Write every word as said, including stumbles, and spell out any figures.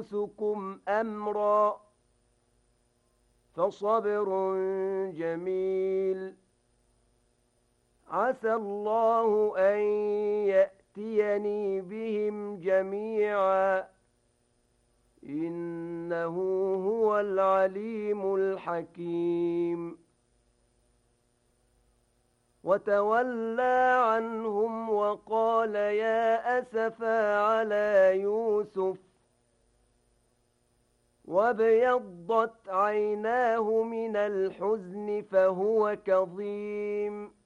أنفسكم أمرا فصبر جميل عسى الله أن يأتيني بهم جميعا إنه هو العليم الحكيم وتولى عنهم وقال يا أسفا على يوسف وابيضت عيناه من الحزن فهو كظيم